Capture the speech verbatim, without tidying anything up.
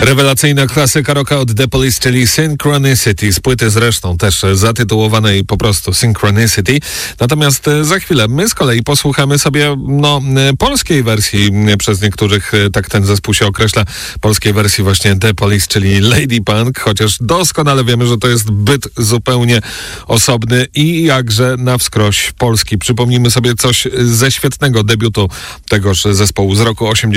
Rewelacyjna klasyka rocka od The Police, czyli Synchronicity, z płyty zresztą też zatytułowanej po prostu Synchronicity. Natomiast za chwilę my z kolei posłuchamy sobie no, polskiej wersji, przez niektórych tak ten zespół się określa, polskiej wersji właśnie The Police, czyli Lady Punk, chociaż doskonale wiemy, że to jest byt zupełnie osobny i jakże na wskroś polski. Przypomnijmy sobie coś ze świetnego debiutu tegoż zespołu z roku osiemdziesiątego.